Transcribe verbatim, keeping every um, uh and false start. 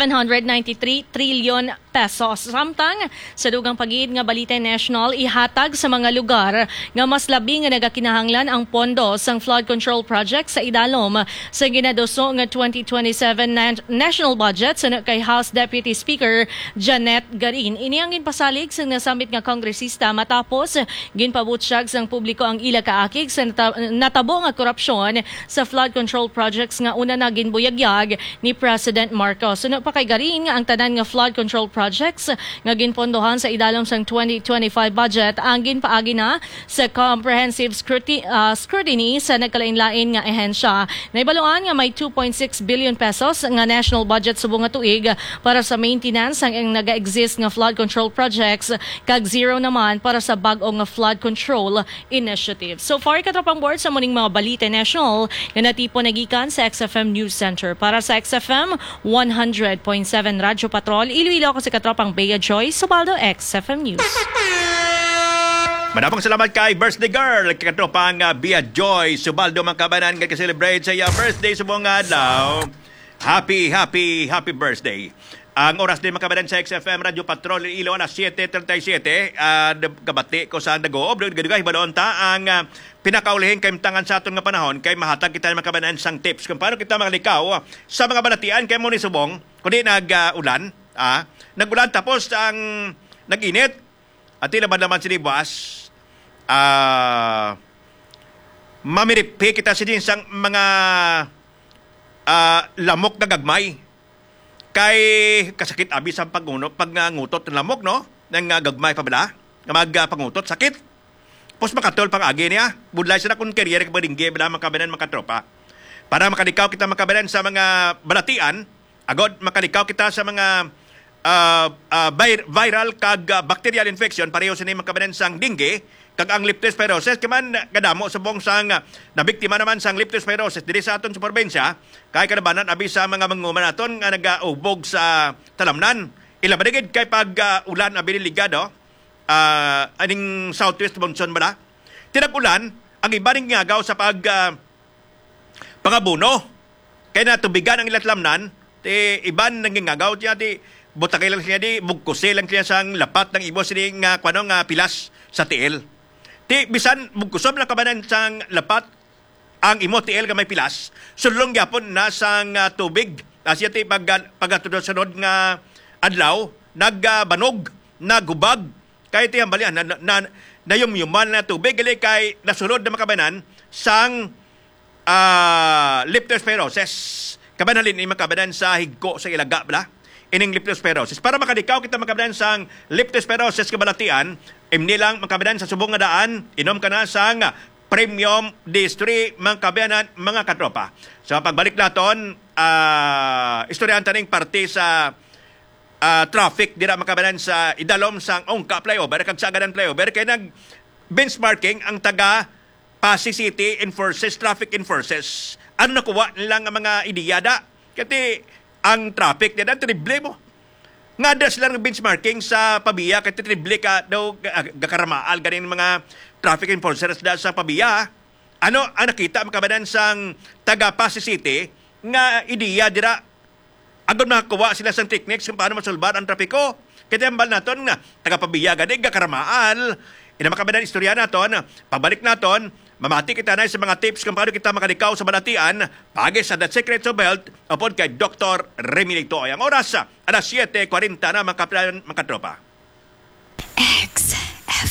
seven hundred ninety-three trilyon pesos. Samtang sa dugang pagid nga Balita National ihatag sa mga lugar nga mas labi nga nagakinahanglan ang pondo sang flood control project sa idalom sa ginaduso nga twenty twenty-seven na- national budget sa kay House Deputy Speaker Janet Garin. Ini ang ginpasalig sa nasamit nga kongresista matapos ginpabutyag sang publiko ang ila kaakig sa nata- natabo nga korupsyon sa flood control projects nga una na ginbuyagyag ni President Marcos. Suno pa kay Garin nga ang tanan nga flood control projects nga ginpondohan sa idalom sang twenty twenty-five budget ang ginpaagi na sa comprehensive scrutiny, uh, scrutiny sa nagkalain-lain nga ehensya. Naibaluan nga may two point six billion pesos nga national budget subong nga tuig para sa maintenance ang naga-exist nga flood control projects kag zero naman para sa bag-o nga flood control initiative. So far katropang board sa muning mga Balita National nga natipo nagikan sa X F M News Center. Para sa X F M one hundred point seven Radyo Patrol, Iloilo ako si katropang Bea Joy, Subaldo, X F M News. Madamang salamat kay birthday girl, katropang uh, Bea Joy, Subaldo, mga kabanan nga ka-celebrate sa iya birthday sa buong adlaw. Happy, happy, happy birthday. Ang oras din makabadan sa X F M Radyo Patrol Iloilo na seven thirty-seven. Uh, kabati ko sa nag-oob. Gadugay balon ta ang uh, pinakaulihin kay tangan sa aton nga panahon kay mahatag kita makabadan sang tips kung paano kita makalikaw sa mga balatian kay mo ni subong kundi nag-ulan. Uh, ah, nag-ulan tapos ang nag-init at tila ba naman sinibas uh, mamiripi kita sa sang mga uh, lamok na gagmay. Kay kasakit abi sa pagunot pagngutot ng lamok no nang uh, gagmay pa bala nga magpangutot sakit pos makatol pang agi niya budlay sa kun career ka badingge bala makabanan makatropa para makalikaw kita makabanan sa mga balatian agod makalikaw kita sa mga uh, uh, vir- viral kag uh, bacterial infection pareho sa ni makabanan sang dengue kag ang leptospirosis kaman kadamo sa bong sang uh, nabiktima naman sang leptospirosis diri sa aton sa probinsya kay kanabanan abi sa mga manguman naton nga nagaubog sa talamnan ila badigid kay pag uh, ulan abi ligado uh, aning southwest monsoon bala tinag-ulan ang iba ning ngagaw sa pag uh, pangabuno kay natubigan ang ilang talamnan ti iban nangingagaw tiya ti butakay lang siya di bugkuse lang siya sang lapat ng ibo sining uh, kuno nga pilas sa tiil. Ti bisan bugkusob na kabanan sang lapat ang imo tiil nga may pilas sulong gyapon na sang uh, tubig asya ti pag pagatunod nga adlaw nagbanog uh, nagubag kay ti ambalian na, na, na, na yung yuman na tubig gali kay nasulod na makabanan sang uh, leptospirosis kabanalin ni makabanan sa higko sa ilaga bala ining leptospirosis. Para makadikaw kita makabadan sang leptospirosis kabalatian, imni lang makabadan sa subong nga daan, inom ka na sang Premium Distri makabanan mga katropa. So pagbalik naton, uh, istoryahan taning parte sa uh, traffic dira makabadan sa idalom sang Ongka Flyover, kag sa Agadan Flyover, kay nag benchmarking ang taga Pasig City Enforces, Traffic Enforces. Ano nakuha nilang ang mga ideyada? Kasi ang traffic nila, triple mo. Nga da sila ng benchmarking sa Pabiya, kaya triple ka daw gakaramaal ganin mga traffic enforcers da sa Pabiya. Ano ang nakita makabanan sang taga Pasig City nga ideya dira agad makakuha sila sang techniques kung paano masulbar ang trapiko. Kaya tambal naton nga taga Pabiya ganin gakaramaal. Ina makabanan istorya naton, pabalik naton, mamati kita na sa mga tips kung paano kita makalikaw sa balatian pagi sa The Secrets of Health upon kay Doctor Remy Lito. Ang oras, alas seven forty na mga katropa.